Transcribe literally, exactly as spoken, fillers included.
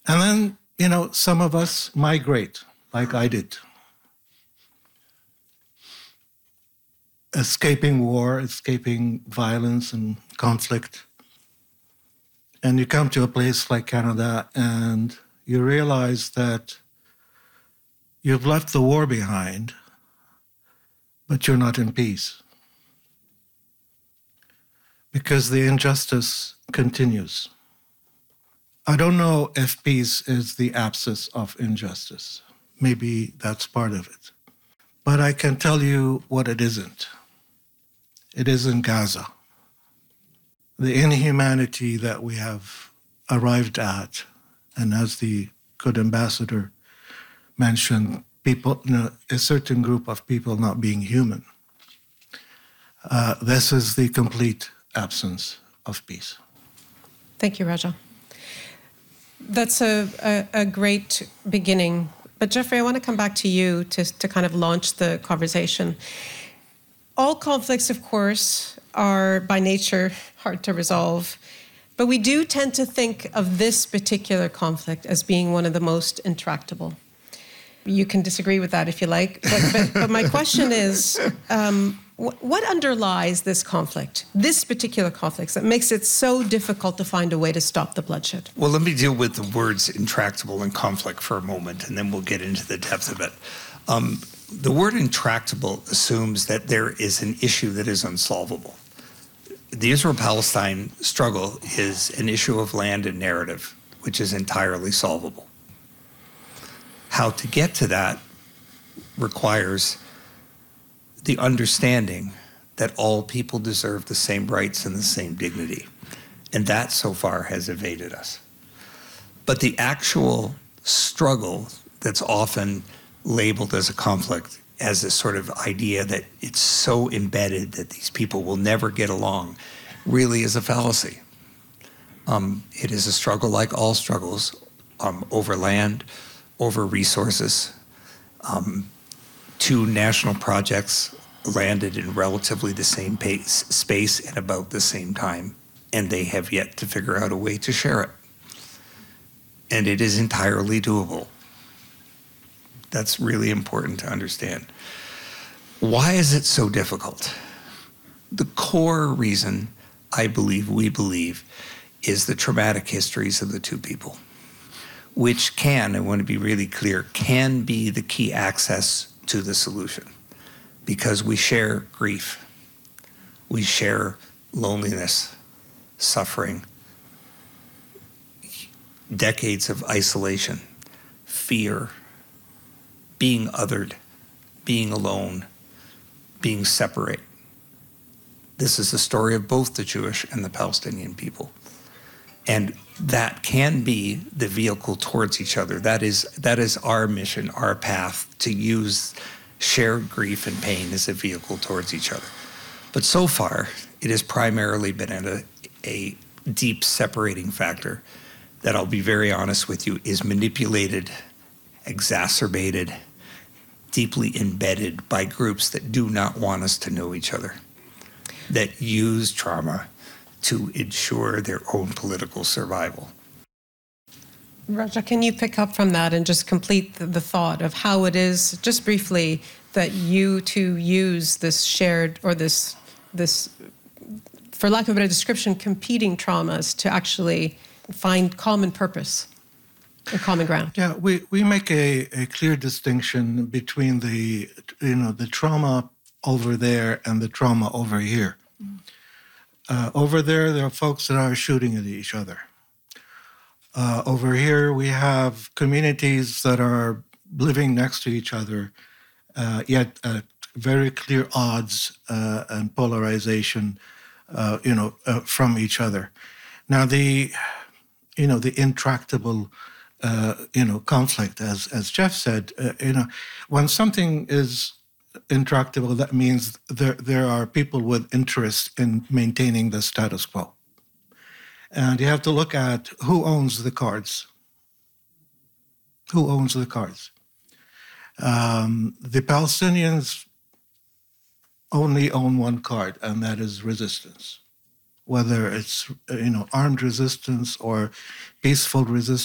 And then, you know, some of us migrate, like I did. Escaping war, escaping violence and conflict. And you come to a place like Canada and you realize that you've left the war behind, but you're not in peace. Because the injustice continues. I don't know if peace is the absence of injustice. Maybe that's part of it. But I can tell you what it isn't. It isn't Gaza. The inhumanity that we have arrived at, and as the good ambassador mentioned, people, you know, a certain group of people not being human. Uh, this is the complete absence of peace. Thank you, Raja. That's a, a, a great beginning. But Jeffrey, I want to come back to you to, to kind of launch the conversation. All conflicts, of course, are by nature hard to resolve. But we do tend to think of this particular conflict as being one of the most intractable. You can disagree with that if you like. But, but, but my question is, um, wh- what underlies this conflict, this particular conflict, that makes it so difficult to find a way to stop the bloodshed? Well, let me deal with the words intractable and conflict for a moment, and then we'll get into the depth of it. Um, the word intractable assumes that there is an issue that is unsolvable. The Israel-Palestine struggle is an issue of land and narrative, which is entirely solvable. How to get to that requires the understanding that all people deserve the same rights and the same dignity. And that so far has evaded us. But the actual struggle that's often labeled as a conflict, as this sort of idea that it's so embedded that these people will never get along, really is a fallacy. Um, it is a struggle like all struggles, um, over land, over resources. Um, two national projects landed in relatively the same pace, space at about the same time, and they have yet to figure out a way to share it. And it is entirely doable. That's really important to understand. Why is it so difficult? The core reason I believe we believe is the traumatic histories of the two people, which can, I want to be really clear, can be the key access to the solution, because we share grief, we share loneliness, suffering, decades of isolation, fear, being othered, being alone, being separate. This is the story of both the Jewish and the Palestinian people. And that can be the vehicle towards each other. That is, that is our mission, our path, to use shared grief and pain as a vehicle towards each other. But so far, it has primarily been a, a deep separating factor that, I'll be very honest with you, is manipulated, exacerbated, deeply embedded by groups that do not want us to know each other, that use trauma to ensure their own political survival. Raja, can you pick up from that and just complete the, the thought of how it is, just briefly, that you two use this shared, or this, this, for lack of a better description, competing traumas to actually find common purpose and common ground? Yeah, we, we make a, a clear distinction between the, you know, the trauma over there and the trauma over here. Mm. Uh, over there, there are folks that are shooting at each other. Uh, over here, we have communities that are living next to each other, uh, yet at very clear odds uh, and polarization, uh, you know, uh, from each other. Now, the, you know, the intractable, uh, you know, conflict, as as Jeff said, uh, you know, when something is intractable, that means there there are people with interest in maintaining the status quo. And you have to look at who owns the cards. Who owns the cards? Um, the Palestinians only own one card, and that is resistance. Whether it's, you know, armed resistance or peaceful resistance,